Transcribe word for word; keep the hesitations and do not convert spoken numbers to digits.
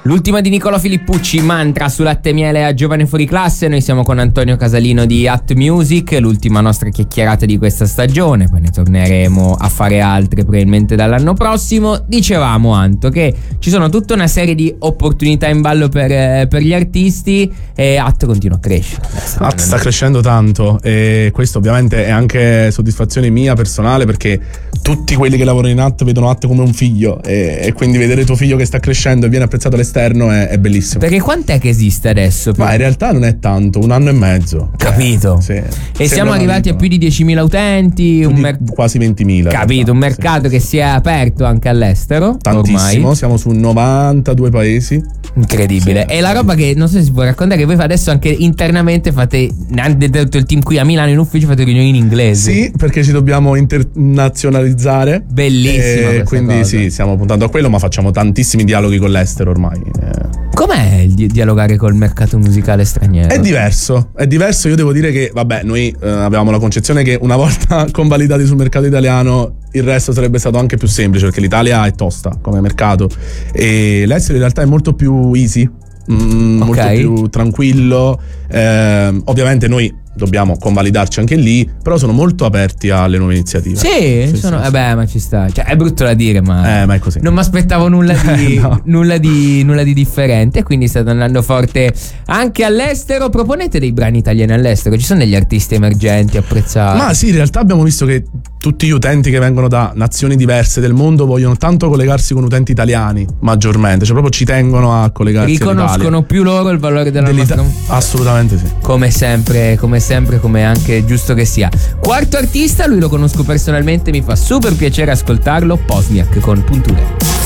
L'ultima di Nicolò Filippucci, Mantra su Latte e Miele a Giovane Fuori Classe. Noi siamo con Antonio Casalino di At Music, l'ultima nostra chiacchierata di questa stagione, poi ne torneremo a fare altre probabilmente dall'anno prossimo. Dicevamo, Anto, che ci sono tutta una serie di opportunità in ballo per, per gli artisti e At continua a crescere. At sta crescendo tanto e questo ovviamente è anche soddisfazione mia personale, perché tutti quelli che lavorano in At vedono At come un figlio e, e quindi vedere tuo figlio che sta crescendo e viene apprezzato all'esterno È, è bellissimo. Perché quant'è che esiste adesso? Ma in realtà non è tanto, un anno e mezzo. Capito. Eh, sì. E Sembra siamo arrivati vita, a più di diecimila utenti, un mer- quasi ventimila. Capito, un mercato sì. che si è aperto anche all'estero. Tantissimo, ormai. siamo su novantadue paesi. Incredibile. Sì. E la roba che non so se si può raccontare, che voi adesso anche internamente fate, tutto il team qui a Milano in ufficio fate riunioni in inglese. Sì, perché ci dobbiamo internazionalizzare. Bellissima e quindi cosa. Sì, stiamo puntando a quello, ma facciamo tantissimi dialoghi con l'estero ormai. Com'è il di- dialogare col mercato musicale straniero? È diverso, è diverso. Io devo dire che, vabbè, noi eh, avevamo la concezione che una volta convalidati sul mercato italiano il resto sarebbe stato anche più semplice, perché l'Italia è tosta come mercato e l'estero in realtà è molto più easy, mm, Okay. molto più tranquillo. Eh, ovviamente noi dobbiamo convalidarci anche lì, però sono molto aperti alle nuove iniziative. Sì, Sì, sono, sì, vabbè, ma ci sta. Cioè, è brutto da dire, ma Eh, ma è così. non mi aspettavo nulla di, No. nulla di nulla di differente. Quindi state andando forte anche all'estero. Proponete dei brani italiani all'estero. Ci sono degli artisti emergenti apprezzati? Ma sì, in realtà abbiamo visto che tutti gli utenti che vengono da nazioni diverse del mondo vogliono tanto collegarsi con utenti italiani, maggiormente, cioè proprio ci tengono a collegarsi riconoscono più loro il valore della all'Italia. nostra. Assolutamente sì. Come sempre, come sempre, come è anche giusto che sia. Quarto artista, lui lo conosco personalmente, mi fa super piacere ascoltarlo, Pozniak con Punture.